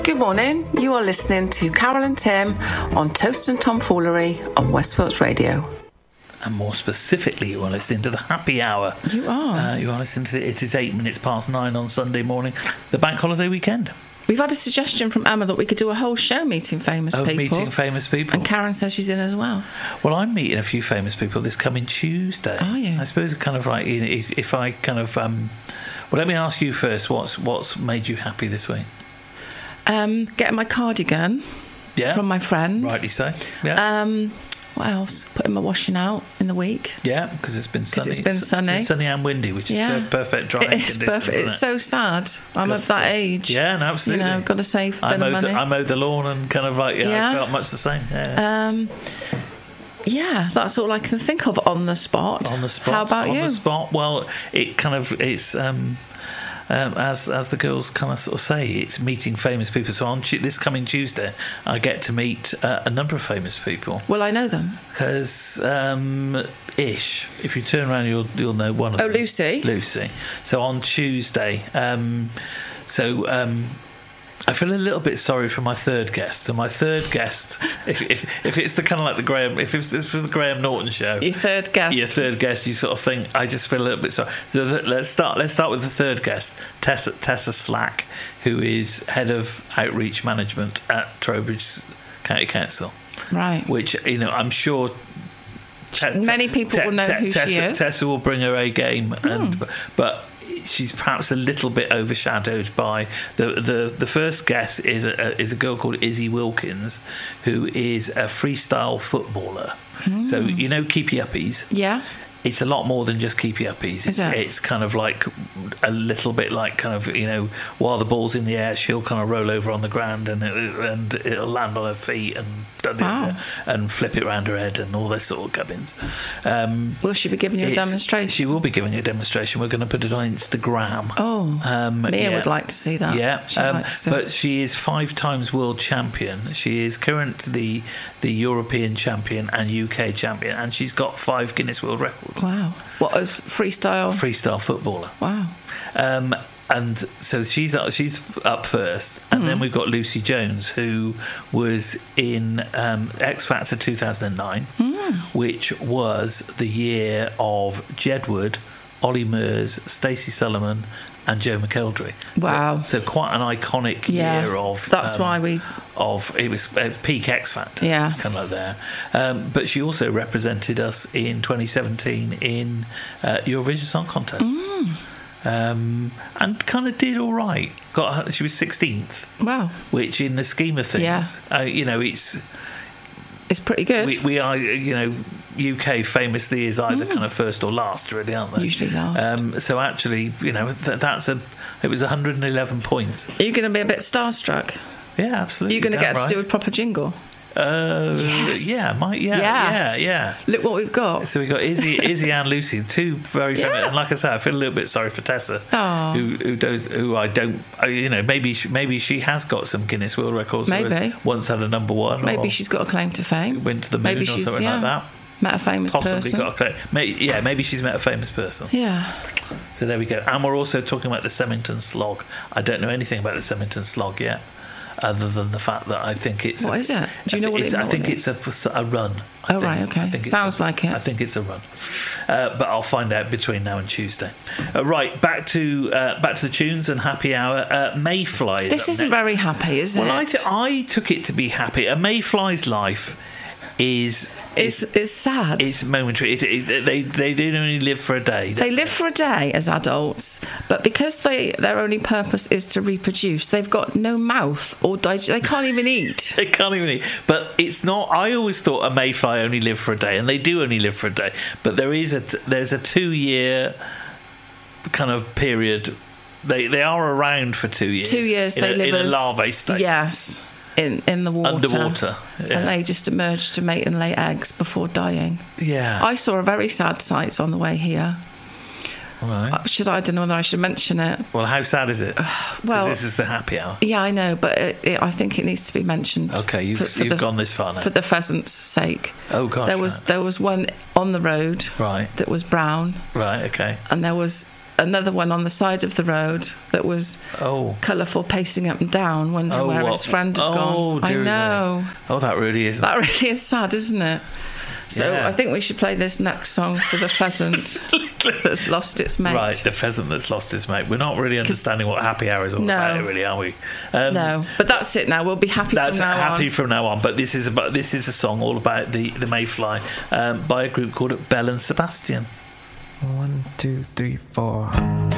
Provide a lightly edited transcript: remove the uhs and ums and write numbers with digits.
Good morning. You are listening to Carol and Tim on Toast and Tomfoolery on West Wilts Radio. And more specifically, you are listening to the Happy Hour. You are. You are listening to it is 8 minutes past 9 on Sunday morning, the bank holiday weekend. We've had a suggestion from Emma that we could do a whole show meeting famous people. Meeting famous people. And Karen says she's in as well. Well, I'm meeting a few famous people this coming Tuesday. Are you? I suppose kind of like, if I kind of... well, let me ask you first, what's made you happy this week? Getting my cardigan from my friend. Rightly so. Yeah. What else? Putting my washing out in the week. Yeah, because it's been sunny. It's been sunny And windy, which is perfect drying conditions. It's perfect. It's so sad. I'm of that age. Yeah, no, absolutely. You know, got to save a bit of money. I mowed the lawn and kind of like, I felt much the same. Yeah. Yeah, that's all I can think of on the spot. On the spot. How about you? On the spot. Well, it's as the girls kind of sort of say, it's meeting famous people. So on this coming Tuesday, I get to meet a number of famous people. Will I know them? Because if you turn around, you'll know one of them. Oh, Lucy. So on Tuesday, I feel a little bit sorry for my third guest. So my third guest, if it's the kind of like the Graham, if it's the Graham Norton show, your third guest, you sort of think, I just feel a little bit sorry. So let's start with the third guest, Tessa Slack, who is head of outreach management at Trowbridge County Council. Right. Which I'm sure many people will know who she is. Tessa will bring her A game, but she's perhaps a little bit overshadowed by the first guest is a girl called Izzy Wilkins, who is a freestyle footballer. So keepy uppies. Yeah. It's a lot more than just keepy uppies. It's kind of like a little bit like kind of while the ball's in the air, she'll kind of roll over on the ground and it'll land on her feet and flip it around her head and all this sort of gubbins. Will she be giving you a demonstration? She will be giving you a demonstration. We're going to put it on Instagram. Oh, Mia would like to see that. Yeah, but she is 5 times world champion. She is currently the European champion and UK champion, and she's got 5 Guinness World Records. Wow. What, as freestyle? Freestyle footballer. Wow. And so she's up first, and then we've got Lucy Jones, who was in X Factor 2009, which was the year of Jedward, Ollie Murs, Stacey Solomon, and Joe McElderry. Wow! So quite an iconic year of. That's why it was peak X Factor. Yeah, kind of like there. But she also represented us in 2017 in Eurovision Song Contest. And kind of did all right. She was 16th. Wow! Which, in the scheme of things, it's pretty good. We are, UK famously is either kind of first or last, really, aren't they? Usually last. So actually, it was 111 points. Are you going to be a bit starstruck? Yeah, absolutely. Are you going to get us to do a proper jingle? Yes. Yeah. Look what we've got. So we've got Izzy and Lucy, 2 very famous. And like I said, I feel a little bit sorry for Tessa, who I don't, maybe she has got some Guinness World Records. Maybe once had a number 1. Maybe she's got a claim to fame. Went to the moon or something like that. Met a famous person. Got a claim. Maybe she's met a famous person. Yeah. So there we go. And we're also talking about the Semmington Slog. I don't know anything about the Semmington Slog yet, other than the fact that I think it's... What is it? Do you know what it is? I think it's a run. Right, okay. Sounds like it. I think it's a run. But I'll find out between now and Tuesday. Right, back to the tunes and Happy Hour. Mayfly is This isn't next. Very happy, is it? Well, I took it to be happy. A Mayfly's life is sad. It's momentary. They do only live for a day. They live for a day as adults, but because their only purpose is to reproduce, they've got no mouth or they can't even eat. They can't even eat. But it's not. I always thought a mayfly only lived for a day, and they do only live for a day. But there's a 2-year kind of period. They are around for 2 years. 2 years they live in a larvae state. Yes. In the water. Underwater. Yeah. And they just emerge to mate and lay eggs before dying. Yeah. I saw a very sad sight on the way here. Right. I don't know whether I should mention it. Well, how sad is it? Well, this is the Happy Hour. Yeah, I know, but I think it needs to be mentioned. Okay, you've gone this far now. For the pheasant's sake. Oh gosh. There was one on the road. Right. That was brown. Right. Okay. And there was another one on the side of the road that was colourful, pacing up and down, wondering where its friend had gone. I know. Oh, that really is sad, isn't it? So I think we should play this next song for the pheasant that's lost its mate. Right, the pheasant that's lost its mate. We're not really understanding what Happy Hour is all about, really, are we? No, but that's it now. We'll be happy from now on. Happy from now on. But this is a song all about the Mayfly by a group called Belle and Sebastian. 1, 2, 3, 4.